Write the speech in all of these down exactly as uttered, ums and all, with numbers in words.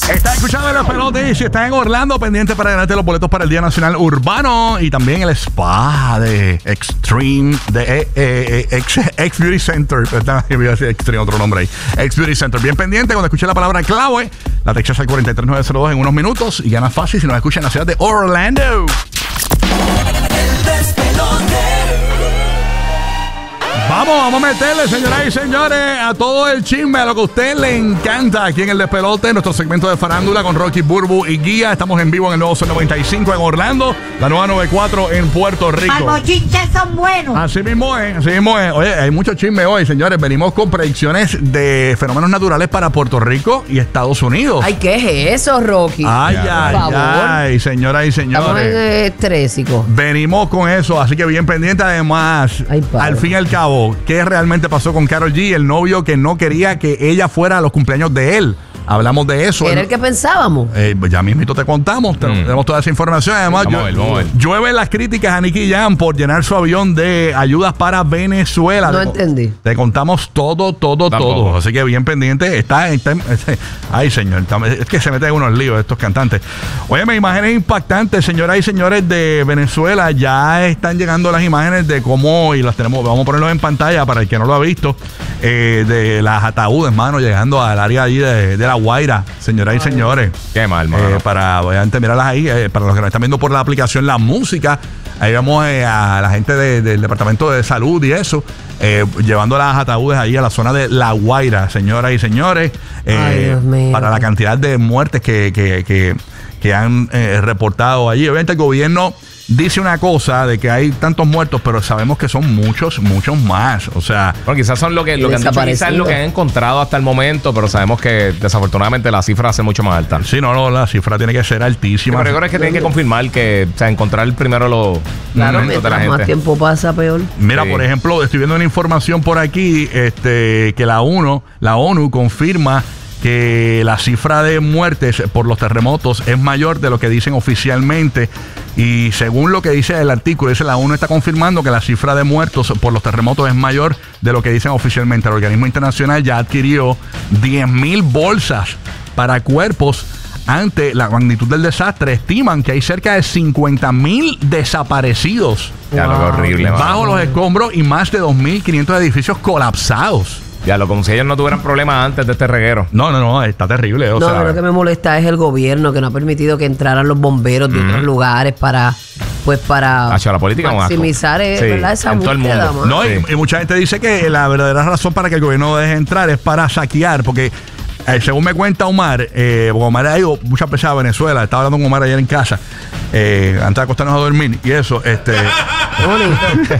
Estás escuchando el pelote y si estás en Orlando, pendiente para ganarte los boletos para el Día Nacional Urbano y también el spa de Extreme, de eh, eh, X, X Beauty Center. Voy a decir Extreme, otro nombre ahí. X Beauty Center. Bien pendiente cuando escuché la palabra clave. La texas al cuatro tres nueve cero dos en unos minutos y ganas fácil si nos escuchas en la ciudad de Orlando. El despelote. Vamos, vamos a meterle, señoras y señores, a todo el chisme, a lo que a usted le encanta aquí en el Despelote, nuestro segmento de farándula con Rocky, Burbu y Guía. Estamos en vivo en el nuevo Sol noventa y cinco en Orlando, la nueva noventa y cuatro en Puerto Rico. Los bochinches son buenos. Así mismo es, así mismo es. Oye, hay mucho chisme hoy, señores. Venimos con predicciones de fenómenos naturales para Puerto Rico y Estados Unidos. Ay, ¿qué es eso, Rocky? Ay, Por ay, favor. ay, señoras y Estamos en señores. eh, estrésico. Venimos con eso, así que bien pendiente. Además, Ay, padre. al fin y al cabo, ¿qué realmente pasó con Karol G? El novio que no quería que ella fuera a los cumpleaños de él. Hablamos de eso. Era el que pensábamos. Eh, pues ya mismito te contamos, te- Mm. tenemos toda esa información. Además, Vamos a ver, vamos a ver. llueven las críticas a Nicky Jam por llenar su avión de ayudas para Venezuela. No Te- entendí. Te contamos todo, todo, Tampoco. todo. Así que bien pendiente. Está, está- ay, señor, está- es que se meten en unos líos estos cantantes. Óyeme, imágenes impactantes, señoras y señores de Venezuela. Ya están llegando las imágenes de cómo, y las tenemos, vamos a ponerlos en pantalla para el que no lo ha visto, eh, de las ataúdes, mano, llegando al área allí de, de La Guaira. Señoras y señores, Qué mal, mano. eh, para, obviamente, mirarlas ahí, eh, para los que nos están viendo por la aplicación La Música, ahí vemos eh, a la gente de- del Departamento de Salud y eso, eh, llevando las ataúdes ahí a la zona de La Guaira, señoras y señores, eh, Ay, Dios mío. para la cantidad de muertes que, que, que, que han eh, reportado allí. Obviamente el gobierno dice una cosa de que hay tantos muertos, pero sabemos que son muchos, muchos más. O sea, Bueno, quizás son lo que, lo que han dicho, quizás Desaparecido. lo que han encontrado hasta el momento, pero sabemos que desafortunadamente la cifra va a ser mucho más alta. sí, no, no, la cifra tiene que ser altísima. Pero recuerda que tienen que confirmar que, o sea, encontrar primero los Claro, momentos de la mientras más gente. tiempo pasa, peor. Mira, Sí. por ejemplo, estoy viendo una información por aquí, este, que la ONU, la ONU confirma que la cifra de muertes por los terremotos es mayor de lo que dicen oficialmente. Y según lo que dice el artículo, dice la ONU está confirmando que la cifra de muertos por los terremotos es mayor de lo que dicen oficialmente. El organismo internacional ya adquirió diez mil bolsas para cuerpos ante la magnitud del desastre. Estiman que hay cerca de cincuenta mil desaparecidos Ya lo que horrible, mano. bajo los escombros y más de dos mil quinientos edificios colapsados. Ya lo como si ellos no tuvieran problemas antes de este reguero. No, no, no, está terrible. O No, sea, lo que me molesta es el gobierno que no ha permitido que entraran los bomberos de otros lugares para, pues para Hacia la política, un asco. maximizar eh, Sí, ¿verdad? esa en todo el búsqueda, mundo. mano. no, y, Sí. y mucha gente dice que la verdadera razón para que el gobierno deje entrar es para saquear, porque eh, según me cuenta Omar, eh, porque Omar ha ido muchas veces a Venezuela, estaba hablando con Omar ayer en casa, eh, antes de acostarnos a dormir, y eso, este... Qué bonito.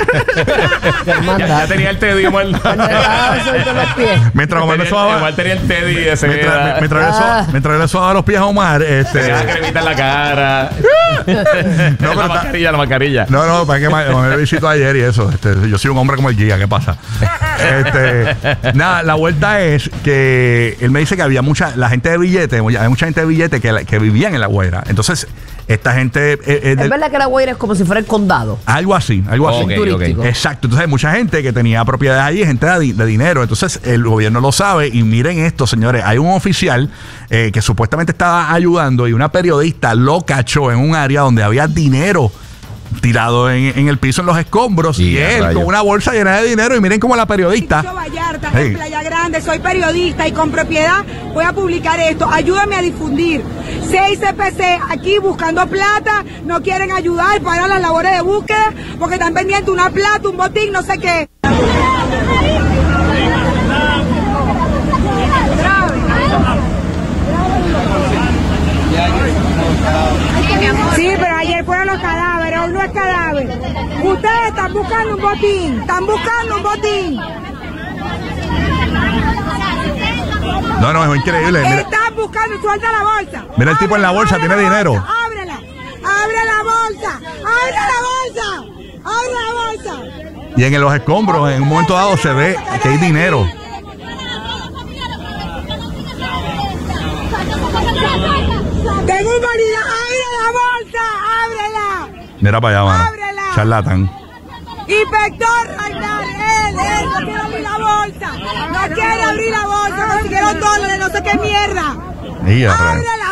Qué Ya, hermandad. ya tenía el Teddy, Omar. Ah, suelto los pies. mientras Omar me Tenía- sobaba- Omar tenía el Teddy ese. mientras, mientras, yo le Ah. so- mientras yo le sobaba los pies a Omar, este... Tenía cremita en la cara. No, la pero está- mascarilla, la mascarilla. No, no, para que me, me visitó ayer y eso. Este, yo soy un hombre como el guía, ¿qué pasa? Este, nada, la vuelta es que él me dice que había mucha, la gente de billete, hay mucha gente de billete que, la- que vivían en La Guaira. Entonces, esta gente eh, eh, Es del- verdad que la Guaira es como si fuera el condado. algo así, algo así. Ok, turístico. ok. Exacto, entonces hay mucha gente que tenía propiedades allí, gente de, di- de dinero, entonces el gobierno lo sabe y miren esto, señores, hay un oficial eh, que supuestamente estaba ayudando y una periodista lo cachó en un área donde había dinero tirado en, en el piso en los escombros y, Y a él rayos. con una bolsa llena de dinero y miren cómo la periodista... Yo Vallarta, Hey. en Playa Grande, soy periodista y con propiedad voy a publicar esto. Ayúdame a difundir. seis C P C aquí buscando plata, no quieren ayudar para las labores de búsqueda porque están pendientes una plata, un botín, no sé qué. Sí, pero ayer fueron los cadáveres, hoy no es cadáver. Ustedes están buscando un botín, están buscando un botín. No, no, es increíble. Mira, Están buscando, suelta la bolsa. Mira el tipo en la bolsa, Abre tiene dinero. Ábrela, abre la bolsa, abre la bolsa, abre la bolsa. y en los escombros, en un momento dado, se ve que hay dinero. Tengo un marido, abre la bolsa, ábrela. Mira para allá, mano. Ábrela. Charlatán. Inspector Ragnar, él, él no quiere abrir la bolsa. No quiere abrir la bolsa, consiguieron dólares, no sé qué mierda. Y ya, Ábrela.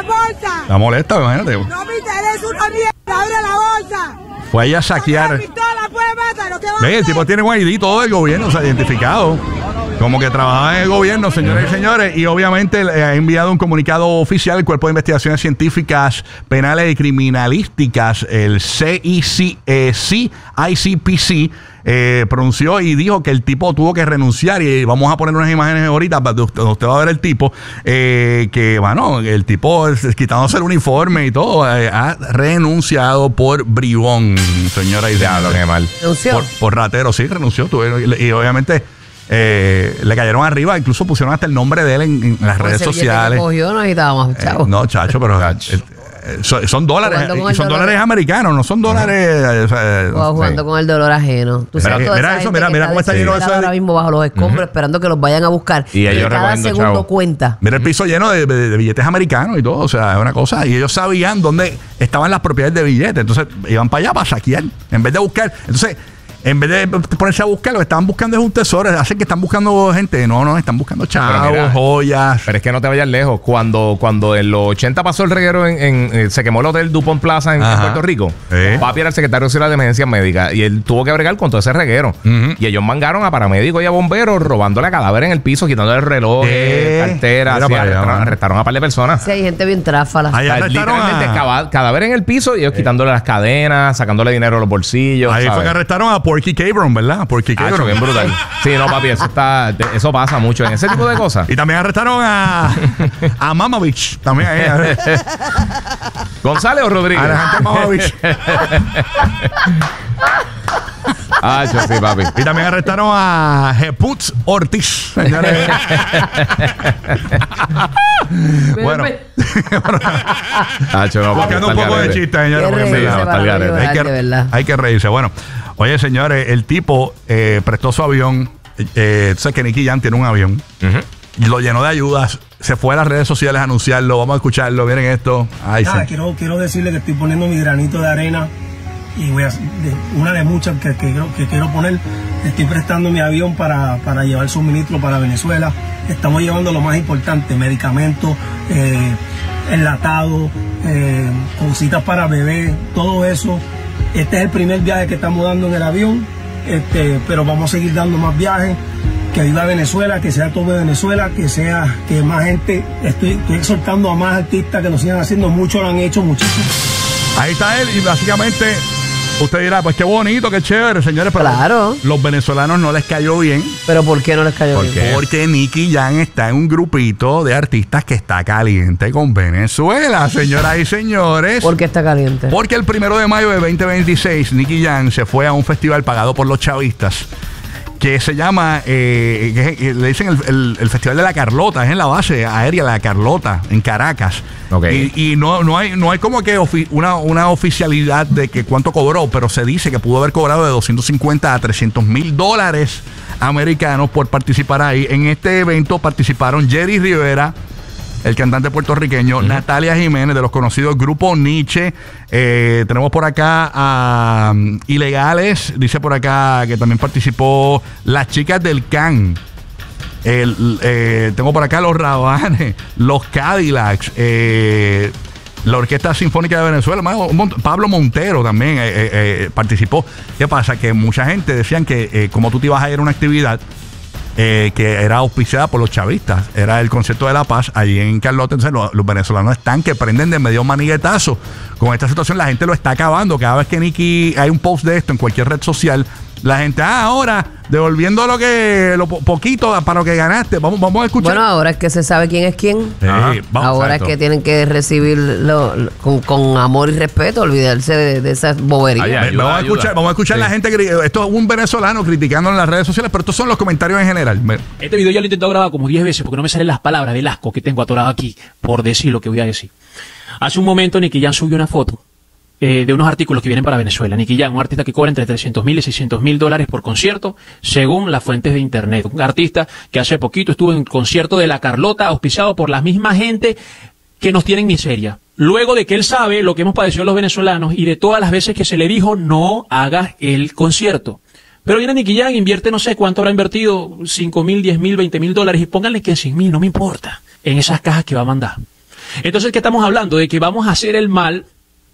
bolsa. Está molesta, imagínate. No me interesa una mierda, abre la bolsa. Fue ella a saquear. La pistola, pues, mátalo, ¿qué va a Ve, el hacer? tipo tiene un I D todo del gobierno, o sea, identificado. Como que trabajaba en el gobierno, señores y señores. Y obviamente le ha enviado un comunicado oficial el Cuerpo de Investigaciones Científicas, Penales y Criminalísticas, el C I C, eh, C I C P C. Eh, pronunció y dijo que el tipo tuvo que renunciar, y vamos a poner unas imágenes ahorita donde usted, usted va a ver el tipo, eh, que bueno, el tipo quitándose el uniforme y todo, eh, ha renunciado por bribón, señora y Ya, lo que mal. ¿Renunció? por, por ratero, sí, renunció. Tuve- y, y obviamente eh, le cayeron arriba, incluso pusieron hasta el nombre de él en, en las Por redes ese billete que sociales. cogió, no necesitábamos, Eh, chavo. no, chacho, pero eh, eh, son, son dólares, Jugando con y el son dólar. dólares americanos, no son dólares. eh, o sea, Wow, jugando sí. con el dolor ajeno. Tú Mira, sabes toda mira esa eso, gente mira, que mira cómo está lleno desesperada eso de- ahora mismo bajo los escombros esperando que los vayan a buscar. Y ellos cada recogiendo segundo chavo. cuenta. Mira el piso lleno de, de- de billetes americanos y todo, o sea, es una cosa. Y ellos sabían dónde estaban las propiedades de billetes, entonces iban para allá para saquear, en vez de buscar. Entonces, en vez de ponerse a buscar, lo que estaban buscando es un tesoro. Hacen que están buscando gente. No, no, están buscando chavos, mira, joyas. Pero es que no te vayas lejos. Cuando, cuando en los ochenta pasó el reguero, en, en- eh, se quemó el hotel Dupont Plaza en, en Ajá. Puerto Rico. Sí. Papi era el secretario auxiliar de emergencias médicas y él tuvo que bregar con todo ese reguero. Ujú. Y ellos mangaron a paramédicos y a bomberos robándole cadáveres en el piso, quitándole relojes, ¿Qué? carteras. Mira Sí, para allá, arrestaron, mano. arrestaron a un par de personas. Sí, hay gente bien tráfala. Ahí O sea, arrestaron literalmente a- cava- cadáveres en el piso y ellos quitándole las cadenas, sacándole dinero de los bolsillos. Ahí fue ¿sabes? que arrestaron a Porky Cabron, ¿verdad? Porky Hacho, Cabron. bien brutal. Sí, no, papi, eso está, eso pasa mucho en ese tipo de cosas. Y también arrestaron a, a Mamovich. También ahí. ¿González o Rodríguez? Alejandro Mamovich. Ah, sí, papi. Y también arrestaron a Jeput Ortiz. Señores. Bueno. Hacho, no, papi, Buscando un está al poco de garete. chiste, señores. Qué porque en reírse verdad, para está al no garete. llorar, hay, que, de verdad. hay que reírse. Bueno, oye, señores, el tipo eh, prestó su avión. Eh, tú sabes que Nicky Jam tiene un avión. Ujú. Y lo llenó de ayudas. Se fue a las redes sociales a anunciarlo. Vamos a escucarlo. Miren esto. Ay, Nada, sí. quiero, quiero decirle que estoy poniendo mi granito de arena y voy a, de- una de muchas que, que, quiero- que quiero poner. Estoy prestando mi avión para, para llevar suministro para Venezuela. Estamos llevando lo más importante, medicamentos, eh, enlatados, eh, cositas para bebé, todo eso. Este es el primer viaje que estamos dando en el avión, este, pero vamos a seguir dando más viajes. Que viva Venezuela, que sea todo de Venezuela, que sea que más gente, estoy, estoy exhortando a más artistas que lo sigan haciendo, muchos lo han hecho, muchísimo. Ahí está él. Y básicamente, usted dirá, pues qué bonito, qué chévere, señores. Pero Claro. los venezolanos no les cayó bien. Pero ¿por qué no les cayó ¿Por bien? qué? Porque Nicky Jam está en un grupito de artistas que está caliente con Venezuela, señoras y señores. ¿Por qué está caliente? Porque el primero de mayo de veinte veintiséis, Nicky Jam se fue a un festival pagado por los chavistas que se llama, eh, que, que le dicen el, el- el Festival de la Carlota, es en la base aérea de la Carlota, en Caracas. Ok. Y, y no, no, hay, no hay como que ofi- una, una oficialidad de que cuánto cobró, pero se dice que pudo haber cobrado de doscientos cincuenta a trescientos mil dólares americanos por participar ahí. En este evento participaron Jerry Rivera, el cantante puertorriqueño, Natalia Jiménez, de los conocidos Grupo Nietzsche. Eh, tenemos por acá a um, Ilegales, dice por acá que también participó Las Chicas del Can. El, eh, tengo por acá los Rabanes, los Cadillacs, eh, la Orquesta Sinfónica de Venezuela, más, un mont- Pablo Montero también eh, eh, eh, participó. ¿Qué pasa? Que mucha gente decían que eh, como tú te ibas a ir a una actividad eh, que era auspiciada por los chavistas, era el concierto de la paz allí en Carlota, entonces los, los venezolanos están que prenden de medio maniguetazo. Con esta situación la gente lo está acabando. Cada vez que Nicky hay un post de esto en cualquier red social, la gente, ah, ahora devolviendo lo que lo po- poquito para lo que ganaste. Vamos, vamos a escuchar. Bueno, ahora es que se sabe quién es quién. Sí, Ajá. vamos, Ahora exacto. es que tienen que recibirlo lo- con, con amor y respeto, olvidarse de, de esas boberías. Ay, ay. Ve- Ayuda, vamos a ayuda. escuchar, vamos a escuchar Sí. la gente que esto es un venezolano criticando en las redes sociales, pero estos son los comentarios en general. Ve- Este video ya lo he intentado grabar como diez veces porque no me salen las palabras del asco que tengo atorado aquí por decir lo que voy a decir. Hace un momento Nicky Jam subió una foto eh, de unos artículos que vienen para Venezuela. Nicky Jam, un artista que cobra entre trescientos mil y seiscientos mil dólares por concierto, según las fuentes de internet. Un artista que hace poquito estuvo en un concierto de La Carlota, auspiciado por la misma gente que nos tienen miseria. Luego de que él sabe lo que hemos padecido los venezolanos y de todas las veces que se le dijo no hagas el concierto. Pero viene Nicky Jam, invierte no sé cuánto habrá invertido, cinco mil, diez mil, veinte mil dólares, y pónganle que cien mil, no me importa, en esas cajas que va a mandar. Entonces, ¿qué estamos hablando? De que vamos a hacer el mal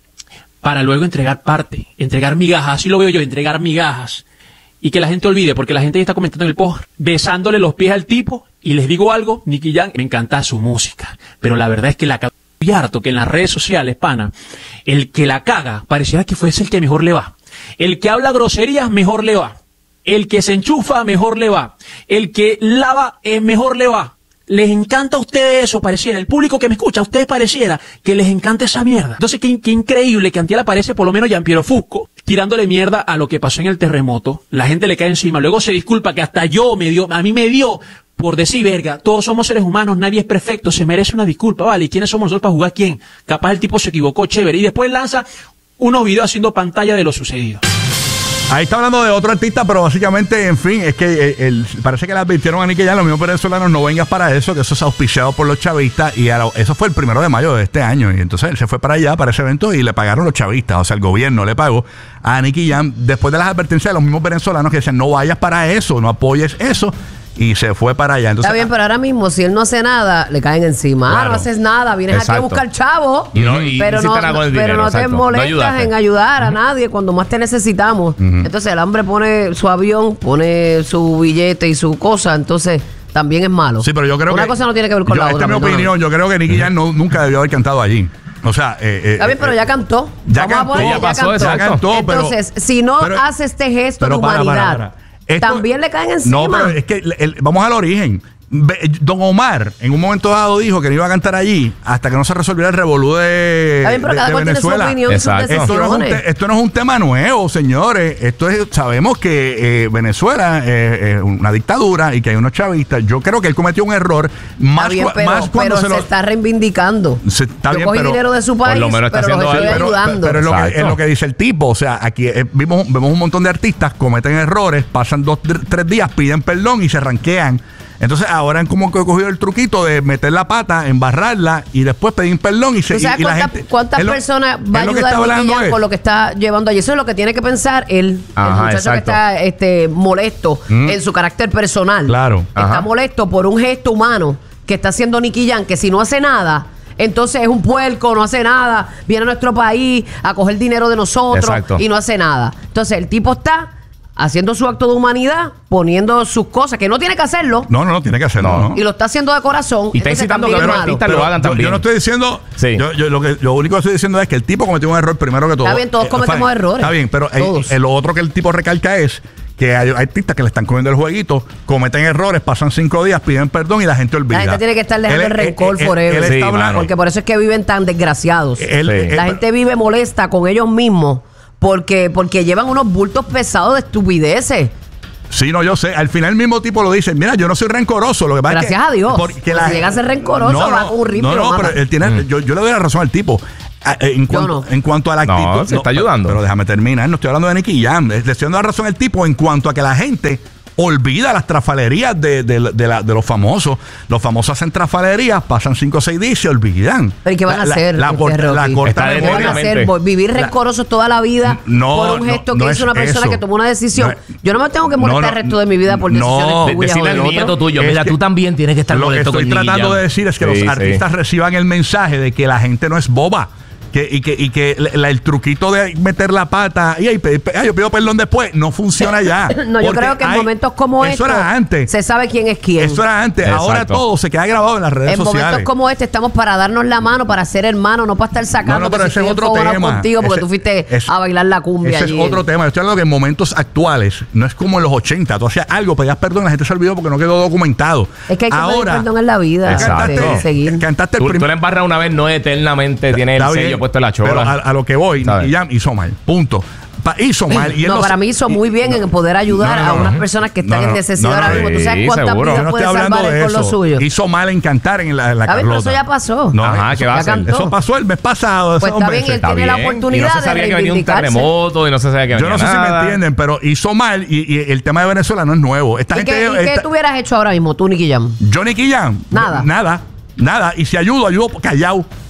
para luego entregar parte, entregar migajas, así lo veo yo, entregar migajas. Y que la gente olvide, porque la gente ya está comentando en el post, besándole los pies al tipo, y les digo algo, Nicky Jam, me encanta su música, pero la verdad es que la cago y harto que en las redes sociales, pana, el que la caga, pareciera que fuese el que mejor le va. El que habla groserías, mejor le va. El que se enchufa, mejor le va. El que lava, eh, mejor le va. Les encanta a ustedes eso, pareciera. El público que me escucha, a ustedes pareciera que les encanta esa mierda. Entonces, qué, qué increíble que antier aparece por lo menos Gianpiero Fusco tirándole mierda a lo que pasó en el terremoto. La gente le cae encima. Luego se disculpa que hasta yo me dio, a mí me dio por decir, verga, todos somos seres humanos, nadie es perfecto, se merece una disculpa, ¿vale? ¿Y quiénes somos nosotros para jugar quién? Capaz el tipo se equivocó, chévere. Y después lanza unos videos haciendo pantalla de lo sucedido. Ahí está hablando de otro artista, pero básicamente, en fin, es que eh, el, parece que le advirtieron a Nicky Jam, los mismos venezolanos, no vengas para eso, que eso es auspiciado por los chavistas, y a la, eso fue el primero de mayo de este año, y entonces él se fue para allá, para ese evento, y le pagaron los chavistas, o sea, el gobierno le pagó a Nicky Jam, después de las advertencias de los mismos venezolanos que decían, no vayas para eso, no apoyes eso, y se fue para allá. Entonces, está bien, pero ahora mismo, si él no hace nada, le caen encima. Claro. Ah, no haces nada, vienes Exacto. aquí a buscar chavo, Y no- y pero hiciste no, nada con el pero dinero, no te exacto. No molestas ayudaste. en ayudar a nadie cuando más te necesitamos. Entonces el hombre pone su avión, pone su billete y su cosa, entonces también es malo. sí, pero yo creo Una que... cosa no tiene que ver con yo, la esta otra. es mi perdóname. opinión, yo creo que Nicky Jam no, nunca debió haber cantado allí. O sea, eh, eh, Está bien, pero ya cantó. Ya Vamos cantó, a poner, ya pasó, cantó. ya cantó, pero- Entonces, si no pero- hace este gesto de pero para, humanidad, para, para. Esto- también le caen encima. No, pero es que el- el- vamos al origen. Ve- Don Omar en un momento dado dijo que no iba a cantar allí hasta que no se resolviera el revolú de, Está bien, pero de- cada de cual tiene su Venezuela. opinión y sus Exacto. Esto no, es un decisiones. te- esto no es un tema nuevo, señores. Esto es, sabemos que eh, Venezuela eh, es una dictadura y que hay unos chavistas. Yo creo que él cometió un error más, Está bien, cua- pero, más cuando pero se se, lo está reivindicando. se- está Yo bien, cogí pero- dinero de su por país, lo menos está pero los haciendo estoy algo. pero, ayudando. pero es, lo que, Exacto. es lo que dice el tipo. O sea, aquí eh, vimos, vemos un montón de artistas cometen errores, pasan dos, tre- tres días, piden perdón y se ranquean. Entonces ahora han como que cogido el truquito de meter la pata, embarrarla y después pedir perdón y se ¿Tú sabes y, y la cuántas, gente. cuántas es lo- personas va a es lo que ayudar está Nicky hablando Jam es- con lo que está llevando allí? Eso es lo que tiene que pensar él, el Ajá, muchacho exacto. que está este, molesto en su carácter personal. Claro. Está Ajá. molesto por un gesto humano que está haciendo Nicky Jam, que si no hace nada, entonces es un puerco, no hace nada, viene a nuestro país a coger dinero de nosotros Exacto. y no hace nada. Entonces el tipo está haciendo su acto de humanidad, poniendo sus cosas, que no tiene que hacerlo, No, no, no, tiene que hacerlo. No. ¿no? y lo está haciendo de corazón. Y está entonces incitando también que es los malo. artistas lo hagan yo, también. yo no estoy diciendo. Sí. Yo, yo lo, que, lo único que estoy diciendo es que el tipo cometió un error primero que todo. Está bien, todos cometemos fine. errores. Está bien, pero eh, Todos. eh, lo otro que el tipo recalca es que hay hay artistas que le están comiendo el jueguito, cometen errores, pasan cinco días, piden perdón y la gente olvida. La gente tiene que estar dejando Él- el él- rencor él- forever. él Sí, está hablando- mano. Porque por eso es que viven tan desgraciados. él- Sí. él- La gente vive molesta con ellos mismos porque, porque llevan unos bultos pesados de estupideces. Sí, no, yo sé. Al final el mismo tipo lo dice. Mira, yo no soy rencoroso. Lo que pasa Gracias es que, a Dios. Porque Porque si llega a ser rencoroso, va con un rifle No, y lo no, mata. pero él tiene, yo, yo le doy la razón al tipo. A- eh, En cuanto, no. en cuanto a la No, actitud. se está ayudando. Pero déjame terminar. No estoy hablando de Nicky Jam. Le estoy dando la razón al tipo en cuanto a que la gente olvida las trafalerías de, de, de, la- de los famosos. Los famosos hacen trafalerías, pasan cinco o seis días y se olvidan. ¿Pero y qué van a La- hacer, La, la, este corta- la Rocky? corta Está ¿Qué van a memoria. obviamente. hacer? Vol- ¿Vivir La- rencorosos toda la vida No, por un no, gesto no que es hizo una persona eso. que tomó una decisión? No es- Yo no me tengo que molestar No, el no, resto de mi vida por no. decisiones De- tuyas o Decirle del al otro. nieto tuyo, Es mira, que tú también tienes que estar Lo que molesto estoy con Nicky tratando Jam. de decir es que Sí, los sí. artistas reciban el mensaje de que la gente no es boba. Que, y, que, y que la- el truquito de meter la pata y ay, pe- pe- ay, yo pido perdón después no funciona ya. No, yo Porque creo que en hay- momentos como eso estos era antes. se sabe quién es quién. Eso era antes. Exacto. Ahora todo se queda grabado en las redes En sociales. momentos como este estamos para darnos la mano, para ser hermanos, no para estar sacando No, no, pero que ese si es estoy otro enfogonado tema. contigo porque Ese- tú fuiste es- a bailar la cumbia Ese allí. es otro tema. Yo estoy hablando que en momentos actuales no es como en los ochenta. Tú hacías algo, pedías perdón, la gente se olvidó porque no quedó documentado. Es que hay que pedir Ahora, perdón en la vida. Exacto. antes de cantaste, seguir. cantaste el Tú, prim- tú la embarras una vez, no eternamente tienes el Está bien, sello puesto en la pero a, chola. a lo que voy, ¿Sabes? Nicky Jam hizo mal. Punto. Pa- hizo mal. Y él No, para mí hizo muy bien en poder ayudar No, no, a no. unas personas que están No, no, en necesidad no, no, ahora mismo. ¿Tú sabes sí, cuántas seguro. Yo vidas no puede estoy hablando salvar él de con lo eso. suyo? Hizo mal en cantar en la, en la Está bien, pero Carlota. eso ya pasó. No, Ajá, ¿qué va a Ya hacer? cantó. Eso pasó el mes pasado. Pues hace está dos bien, meses. él tiene la oportunidad y no se de sabía que venía un reivindicarse. terremoto y no se sabía que Yo venía no sé si me nada. entienden, pero hizo mal y, y el tema de Venezuela no es nuevo. Esta ¿Y gente. qué, y qué esta- tú hubieras hecho ahora mismo, tú, Nicky Jam? Yo, Nicky Jam. Nada. Nada. Nada. Y si ayudo, ayudo callado.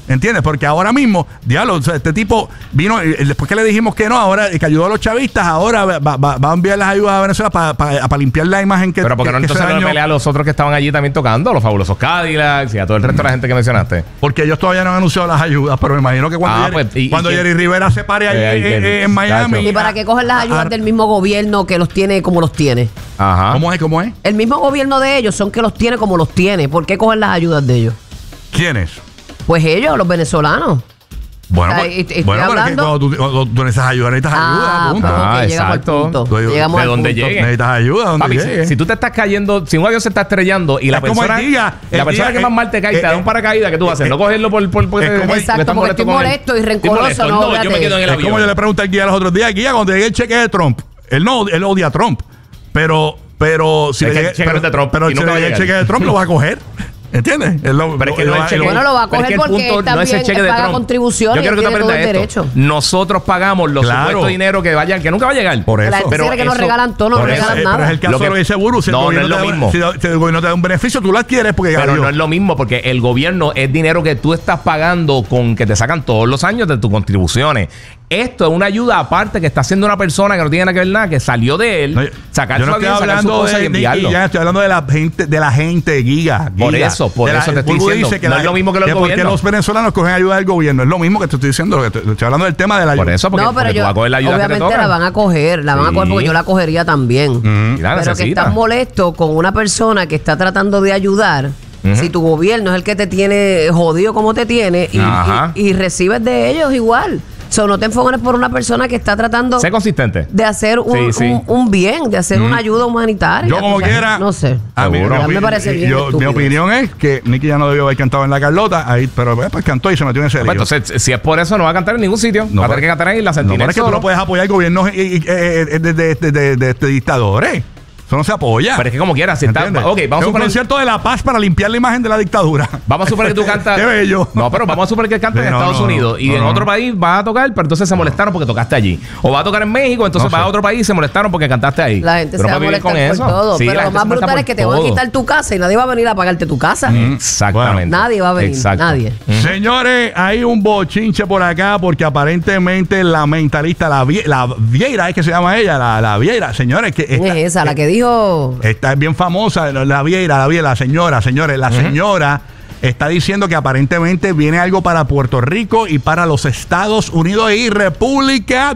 ¿Entiendes? Porque ahora mismo, diablo, o sea, este tipo vino, eh, después que le dijimos que no, ahora que ayudó a los chavistas, ahora va, va, va a enviar las ayudas a Venezuela para pa, pa limpiar la imagen que Pero porque no que, que entonces se no dañó. pelea a los otros que estaban allí también tocando, los fabulosos Cadillacs y a todo el resto de la gente que mencionaste. Porque ellos todavía no han anunciado las ayudas, pero me imagino que cuando, Ah, Jerry, pues, y- cuando y Jerry que- Rivera se pare allí Eh, ahí eh, que- eh, en Miami. Chacho. ¿Y para qué cogen las ayudas Ah, del mismo gobierno que los tiene como los tiene? Ajá. ¿Cómo es? ¿Cómo es? El mismo gobierno de ellos son que los tiene como los tiene. ¿Por qué cogen las ayudas de ellos? ¿Quiénes? Pues ellos, los venezolanos. Bueno, O sea, pues, y- y estoy bueno pero es que hablando- cuando tú, cuando tú necesitas ayuda, necesitas Ah, ayuda, punto. pues, ok, Ah, llegamos al exacto. punto. Tú- Llegamos de al donde punto. llegue. Necesitas ayuda donde Papi, llegue. si, si tú te estás cayendo, si un avión se está estrellando y la Es como el persona, día, el la persona día, que más eh, mal te cae eh, te da eh, un paracaídas, ¿qué tú vas a hacer? eh, No cogerlo por, por, por es como- porque Exacto, estás porque estoy con él. molesto y Estoy rencoroso, molesto, no, no, yo me fíjate. quedo en el Es como avión. yo le pregunté al guía los otros días, guía, cuando llegue el cheque de Trump, él no, él odia a Trump, pero, pero si Es le que el llegue, cheque pero, es de Trump pero y si nunca le va a llega el llegar. cheque de Trump lo va a coger, ¿entiendes? Él lo- Pero es que lo- no lo es el cheque. va- Bueno, lo va a Pero es coger que el porque punto está no es el bien, cheque de paga Trump. contribuciones Yo quiero y que tú tiene todo el aprendas esto. derecho. Nosotros pagamos los Claro. supuestos dinero que vayan, que nunca va a llegar. Por La eso. gente Pero cree que nos eso- regalan todo, no nos Por eso, regalan eh, nada. pero es el caso Lo que- de lo que dice Buru. Si el No, no gobierno es lo te da- mismo. Si, si el gobierno te da un beneficio, tú lo adquieres porque Pero ganó. no es lo mismo porque el gobierno es dinero que tú estás pagando con que te sacan todos los años de tus contribuciones. Esto es una ayuda aparte que está haciendo una persona que no tiene nada que ver nada, que salió de él, No, yo- sacar yo su no estoy avión, sacar su hablando cosa de, y de enviarlo. ya estoy hablando de la gente, de la gente, Giga. Por Giga. eso, por De la- eso te estoy Bulbu diciendo, dice no es lo mismo que los porque gobiernos. los venezolanos cogen ayuda del gobierno. Es lo mismo que te estoy diciendo. que te- te estoy hablando del tema de la ayuda. Por eso, porque, No, pero porque tú yo, vas a coger la ayuda que te obviamente toca. la van a coger, la van a coger Sí. porque yo la cogería también. Y la Pero que necesita. estás molesto con una persona que está tratando de ayudar. Ujú. Si tu gobierno es el que te tiene jodido como te tiene y, Ajá. y- y recibes de ellos igual. So, no te enfoques por una persona que está tratando Sé consistente. de hacer un, Sí, sí. un- un bien, de hacer una ayuda humanitaria. Yo como O sea, quiera. No sé. A mí, Seguro. mi A mí me opi- parece bien yo- Mi estúpido. opinión es que Nicky ya no debió haber cantado en la Carlota, ahí, pero eh, pues cantó y se metió en ese lío. Pues entonces, si es por eso, no va a cantar en ningún sitio. No, va a pero- tener que cantar ahí en la No, Sentinel. pero es que tú solo. no puedes apoyar gobiernos eh, eh, eh, de, de- de- de- de- de dictadores. Eso no se apoya. Pero es que como quieras, si está. ¿Entiendes? Ok, vamos es a un suponer. concierto de la paz para limpiar la imagen de la dictadura. Vamos a suponer que tú cantas. Qué bello. No, pero vamos a suponer que cantas Sí, en no, Estados no, Unidos y no, en no. otro país vas a tocar, pero entonces se molestaron porque tocaste allí. O vas a tocar en México, entonces No vas sé. a otro país y se molestaron porque cantaste ahí. La gente Tú no se va a puedes vivir molestar por todo. Sí, la pero lo gente más se molesta brutal por es que te van a todo. quitar tu casa y nadie va a venir a pagarte tu casa. Exactamente. Nadie va a venir, Exacto. nadie. Señores, hay un bochinche por acá porque aparentemente la mentalista, la, Vie- la Vieira, es que se llama ella, la, la Vieira, señores, que ¿Quién esta, es esa? La que dijo... esta es bien famosa, la Vieira, la Vieira, la señora, señores, la señora está diciendo que aparentemente viene algo para Puerto Rico y para los Estados Unidos y República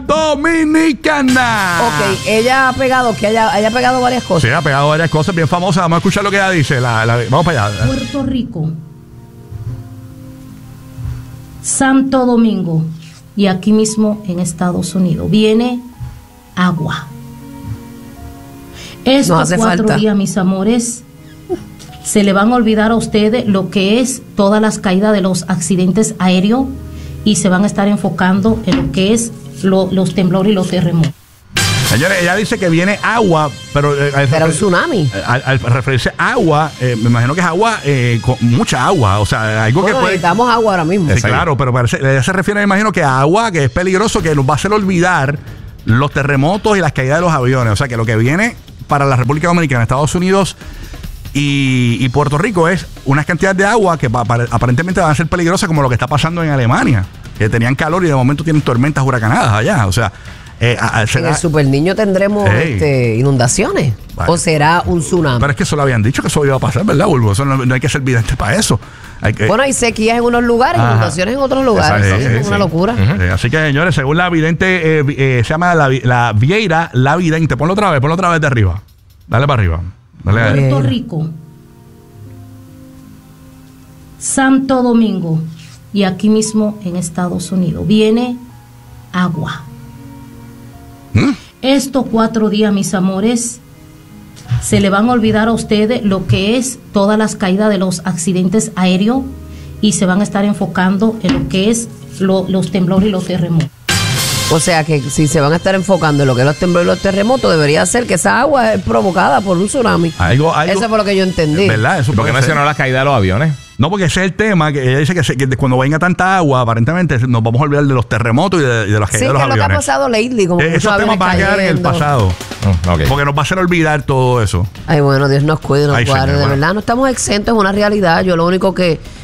Dominicana. Ok, ella ha pegado, que haya, haya pegado varias cosas. Sí, ha pegado varias cosas bien famosas. Vamos a escuchar lo que ella dice. La- la- vamos para allá. Puerto Rico, Santo Domingo y aquí mismo en Estados Unidos viene agua. Nos Estos hace cuatro falta. días, mis amores, se le van a olvidar a ustedes lo que es todas las caídas de los accidentes aéreos y se van a estar enfocando en lo que es lo- los temblores y los terremotos. Señores, ella dice que viene agua, pero eh, al, Era un refer- tsunami. al- al referirse a agua, eh, me imagino que es agua eh, con mucha agua. O sea, algo Bueno, que puede. necesitamos agua ahora mismo. Sí, claro, pero parece, ella se refiere, me imagino, que a agua que es peligroso, que nos va a hacer olvidar los terremotos y las caídas de los aviones. O sea, que lo que viene para la República Dominicana, Estados Unidos y, y Puerto Rico es unas cantidades de agua que pa- pa- aparentemente van a ser peligrosas, como lo que está pasando en Alemania, que tenían calor y de momento tienen tormentas huracanadas allá. O sea, eh, a- a- En será- el Super Niño tendremos Ey. este, inundaciones. Vale. ¿O será un tsunami? pero es que eso lo habían dicho que eso iba a pasar, ¿verdad, Bulbo? Eso no, no hay que ser vidente para eso. Hay que, Bueno, hay sequías en unos lugares, Ajá. inundaciones en otros lugares. Exacto, Sí, sí, es una sí. locura. Eh, así que, señores, según la vidente, eh, vi- eh, se llama la, vi- la Vieira, la vidente. Ponlo otra vez, ponlo otra vez de arriba. Dale para arriba. Dale a- Bien. Puerto Rico, Santo Domingo y aquí mismo en Estados Unidos viene agua. ¿Mm? Estos cuatro días, mis amores, se le van a olvidar a ustedes lo que es todas las caídas de los accidentes aéreos y se van a estar enfocando en lo que es lo- los temblores y los terremotos. O sea que si se van a estar enfocando en lo que es los temblores y los terremotos, debería ser que esa agua es provocada por un tsunami. Algo, algo, Eso fue lo que yo entendí. ¿Verdad? Eso ¿Por qué puede ser. mencionó la caída de los aviones? No, porque ese es el tema, que ella dice que, se- que cuando venga tanta agua, aparentemente nos vamos a olvidar de los terremotos y de, y de las Sí, caídas que de los es lo que ha aviones. pasado lately, como Eh, muchos Esos temas aviones van a quedar en el cayendo. pasado. Mm, ok. Porque nos va a hacer olvidar todo eso. Ay, bueno, Dios nos cuide, nos Ay, guarde. señor, De bueno. verdad, no estamos exentos, es una realidad. Yo lo único que,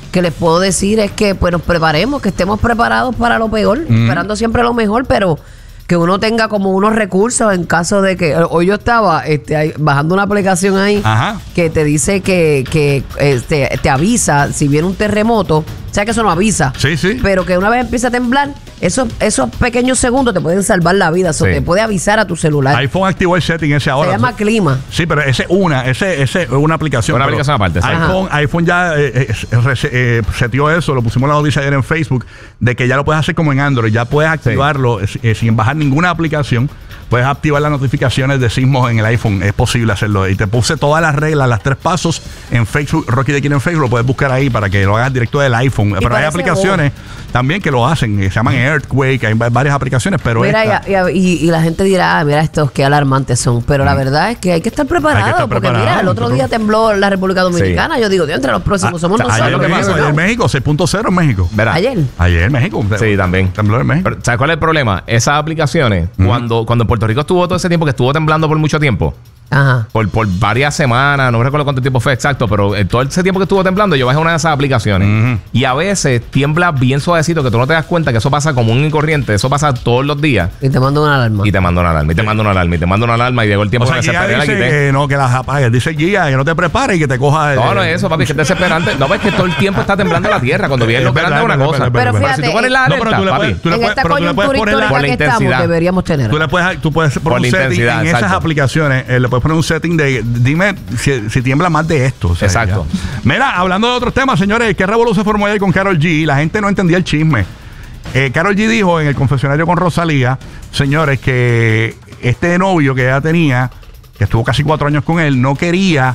que les puedo decir es que pues nos preparemos, que estemos preparados para lo peor, Mm. esperando siempre lo mejor, pero que uno tenga como unos recursos en caso de que... Hoy yo estaba este, ahí, bajando una aplicación ahí Ajá. que te dice que, que este, te avisa si viene un terremoto. O sea que eso no avisa. Sí, sí. Pero que una vez empieza a temblar, esos, esos pequeños segundos te pueden salvar la vida. Eso Sí. te puede avisar a tu celular. iPhone activó el setting ese ahora. Se llama clima. Sí, pero ese es una, ese, ese es una aplicación. Una pero aplicación aparte, sí. iPhone, iPhone ya eh, eh, rese- eh, seteó eso, lo pusimos la noticia ayer en Facebook, de que ya lo puedes hacer como en Android, ya puedes activarlo eh, eh, sin bajar ninguna aplicación. Puedes activar las notificaciones de sismos en el iPhone. Es posible hacerlo. Y te puse todas las reglas, las tres pasos en Facebook. Rocky de Quién en Facebook. Lo puedes buscar ahí para que lo hagas directo del iPhone. Pero hay parece aplicaciones también que lo hacen. Que se llaman Earthquake. Hay va- varias aplicaciones. Pero Mira, esta- y, y- y la gente dirá, ah, mira estos qué alarmantes son. Pero la verdad es que hay que estar preparado. Hay que estar porque preparado. mira, el otro día tembló la República Dominicana. Yo digo, Dios, entre los próximos Ah, somos nosotros. ayer, lo que en pasa, México, ¿no? ayer en México, seis punto cero en México. Verá. Ayer. Ayer en México. Sí, también. Tembló en México. Pero, ¿sabes cuál es el problema? Esas aplicaciones, cuando, cuando en Puerto Rico estuvo todo ese tiempo que estuvo temblando por mucho tiempo, Ajá. por, por varias semanas, no me recuerdo cuánto tiempo fue exacto, pero en todo ese tiempo que estuvo temblando, yo bajé una de esas aplicaciones. Ujú. Y a veces tiembla bien suavecito, que tú no te das cuenta que eso pasa común y corriente, eso pasa todos los días. Y te mando una alarma. Y te mando una alarma, y te mando una alarma, y te mando una alarma, y llegó el tiempo O sea, que me Guía desesperé, la dice quité. que no, que las apagues. Dice Guía que no te prepares y que te coja. No, el- no es eso, papi, es que es desesperante. No, ves que todo el tiempo está temblando la tierra. Cuando viene lo Es grande verdad, es una es verdad, cosa. es verdad, Pero es verdad. si fíjate, tú pones la No, alerta, pero tú le papi. puedes- tú le en puedes- esta pero tú le puedes coyuntura poner la- histórica por la que estamos, intensidad. deberíamos tener. Tú le puedes, tú puedes poner Por un la setting intensidad, en esas exacto. aplicaciones. eh, le puedes poner un setting de dime si, si tiembla más de esto. o sea, Exacto. ya. Mira, hablando de otros temas, señores, ¿qué revolución se formó ayer con Karol G? La gente no entendía el chisme. Eh, Karol G dijo en el confesionario con Rosalía, señores, que este novio que ella tenía, que estuvo casi cuatro años con él, no quería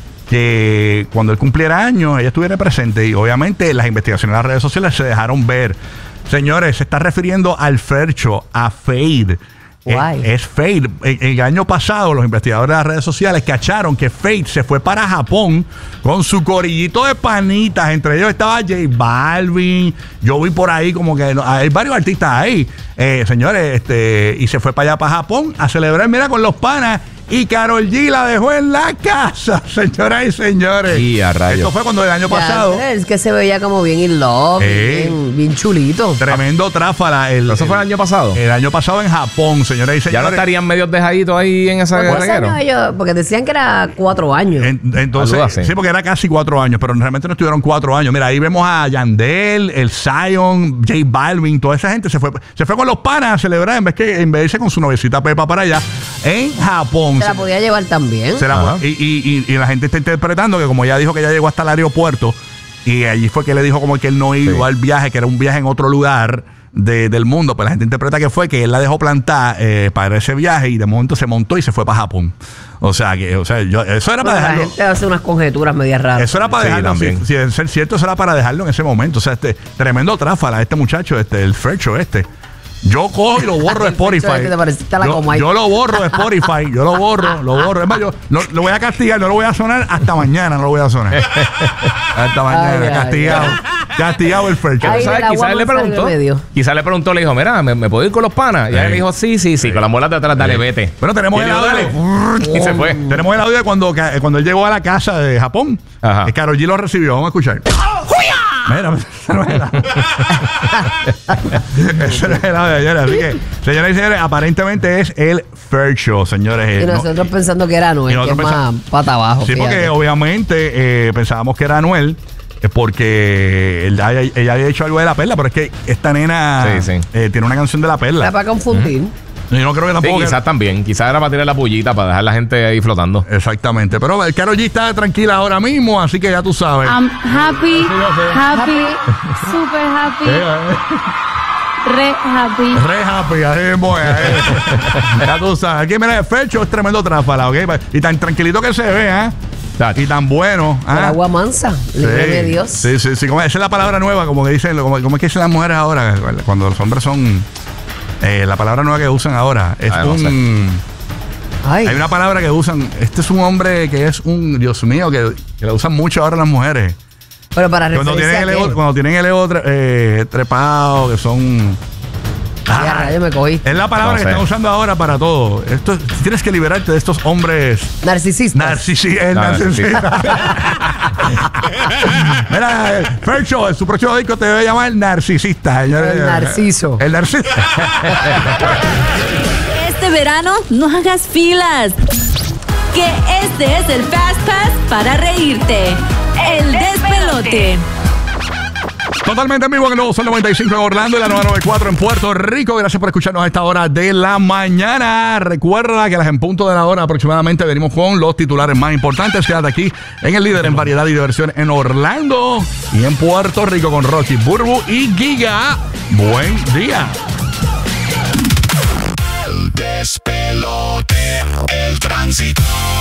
que cuando él cumpliera años ella estuviera presente, y obviamente las investigaciones en las redes sociales se dejaron ver. Señores, se está refiriendo al Fercho, a Fade. Guay. Es, es Fade. El, el año pasado los investigadores de las redes sociales cacharon que Fade se fue para Japón con su corillito de panitas. Entre ellos estaba J Balvin. Yo vi por ahí como que no, hay varios artistas ahí, eh, señores, este, y se fue para allá, para Japón, a celebrar, mira, con los panas. Y Karol G la dejó en la casa, señoras y señores. Y a rayos. Esto fue cuando el año Ya, pasado. es que se veía como bien in love, Eh. bien, bien chulito. Tremendo tráfala. El, ¿Eso fue el año pasado? El año pasado en Japón, señoras y Ya no señores. estarían medios dejaditos ahí en ese ¿Cuántos reguero. años ellos? Porque decían que era cuatro años. En- entonces, Algo así. sí, porque era casi cuatro años, pero realmente no estuvieron cuatro años. Mira, ahí vemos a Yandel, el Zion, J Balvin, toda esa gente se fue, se fue con los panas a celebrar en vez que en vez de irse con su novecita Pepa para allá en Japón. Se la podía llevar también. Se la- Ajá. y, y- y- y la gente está interpretando que como ella dijo que ya llegó hasta el aeropuerto y allí fue que le dijo como que él no iba Sí. al viaje, que era un viaje en otro lugar de- del mundo, pues la gente interpreta que fue que él la dejó plantar eh, para ese viaje y de momento se montó y se fue para Japón. O sea, que o sea, yo, eso era para Bueno, la dejarlo. gente hace unas conjeturas medias raras. Eso era para Sí, dejarlo, también. si, si de ser cierto, eso era para dejarlo en ese momento. O sea, este tremendo tráfala, este muchacho, este, el Fercho este. Yo cojo y lo borro de El Fercho Spotify. este te pareciste a la Yo, Comay. yo lo borro de Spotify, yo lo borro, lo borro. Es más, yo no, lo voy a castigar, no lo voy a sonar hasta mañana, no lo voy a sonar. Hasta mañana, Ay, ay, castigado. Castigado el Fercho. Ay, ¿Tú sabes? del agua Quizás le mansa preguntó. de medio. Quizás le preguntó, le dijo, mira, ¿me, me puedo ir con los panas? Y ella Sí. le dijo, sí, sí, sí, con las muelas de atrás, dale, vete. Bueno, tenemos Y el él dijo, audio. dale. Y se fue. Tenemos el audio de cuando, ca- cuando él llegó a la casa de Japón. Ajá. Que Karol G lo recibió. Vamos a escuchar. Mira, esa no era. Ese no es el audio de ayer. Así que, señoras y señores, aparentemente es el Fercho, señores. Y Eh, no- nosotros pensando que era y Noel, que es nosotros más pensa- pata abajo. Sí, porque fíjate. obviamente eh, pensábamos que era Anuel. eh, Porque él, ella, ella había dicho algo de la perla, pero es que esta nena Sí, sí. eh, tiene una canción de la Era perla. para confundir. Yo no creo que Sí, tampoco. que- quizás también. Quizás era para tirar la pullita, para dejar la gente ahí flotando. Exactamente. Pero el Karol G está tranquila ahora mismo, así que ya tú sabes. I'm happy, Sí, yo sé. happy, super happy, Eh, eh. re happy. Re happy, ahí mismo, eh. Ya tú sabes. Aquí, mira, el Fercho es tremendo tráfala, ¿ok? Y tan tranquilito que se ve, ¿eh? Y tan bueno. Por ¿ah? agua mansa. Líbreme Dios. Sí, sí, sí. Como- esa es la palabra nueva, como que dicen, como, como es que dicen las mujeres ahora, cuando los hombres son. eh, la palabra nueva que usan ahora es Ah, no un. Ay. Hay una palabra que usan. Este es un hombre que es un. Dios mío, que, que lo usan mucho ahora las mujeres. Pero para Cuando referirse tienen, a el qué. ego, cuando tienen el ego tre- eh, trepado, que son. Ya, rayo, me cogí. Es la palabra No que sé. están usando ahora para todo. Esto, tienes que liberarte de estos hombres Narcisistas. narcisistas. El Narcisista. narcisista. Mira, eh, Fercho, en su próximo disco te debe llamar narcisista. El narciso. El narciso. Este verano no hagas filas. Que este es el Fast Pass para reírte. El despelote. Totalmente en vivo en el nuevo Sol noventa y cinco en Orlando y la nueva noventa y cuatro en Puerto Rico. Gracias por escucharnos a esta hora de la mañana. Recuerda que a las en punto de la hora aproximadamente venimos con los titulares más importantes. Quédate aquí en el líder en variedad y diversión en Orlando y en Puerto Rico con Rocky, Burbu y Giga. Buen día. El despelote, el tránsito.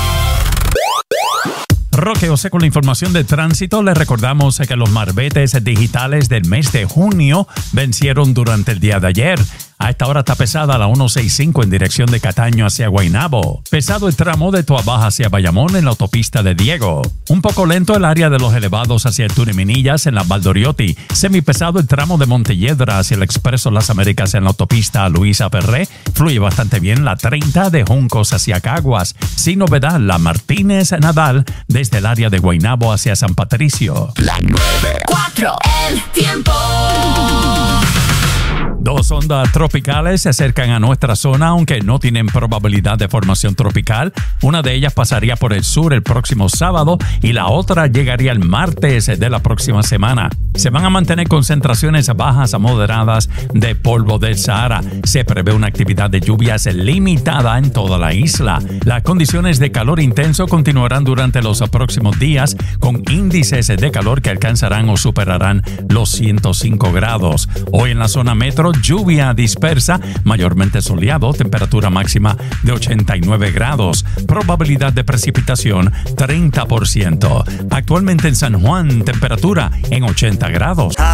Roque José con la información de tránsito. Les recordamos que los marbetes digitales del mes de junio vencieron durante el día de ayer. A esta hora está pesada la ciento sesenta y cinco en dirección de Cataño hacia Guaynabo. Pesado el tramo de Toabaja hacia Bayamón en la autopista de Diego. Un poco lento el área de los elevados hacia Turiminillas en la Valdoriotti. Semipesado el tramo de Montelledra hacia el Expreso Las Américas en la autopista Luisa Ferré. Fluye bastante bien la treinta de Juncos hacia Caguas. Sin novedad la Martínez Nadal desde el área de Guaynabo hacia San Patricio. La nueve cuatro. El tiempo. Dos ondas tropicales se acercan a nuestra zona, aunque no tienen probabilidad de formación tropical. Una de ellas pasaría por el sur el próximo sábado y la otra llegaría el martes de la próxima semana. Se van a mantener concentraciones bajas a moderadas de polvo del Sahara. Se prevé una actividad de lluvias limitada en toda la isla. Las condiciones de calor intenso continuarán durante los próximos días, con índices de calor que alcanzarán o superarán los ciento cinco grados. Hoy en la zona metro, lluvia dispersa, mayormente soleado, temperatura máxima de ochenta y nueve grados, probabilidad de precipitación treinta por ciento. Actualmente en San Juan, temperatura en ochenta grados.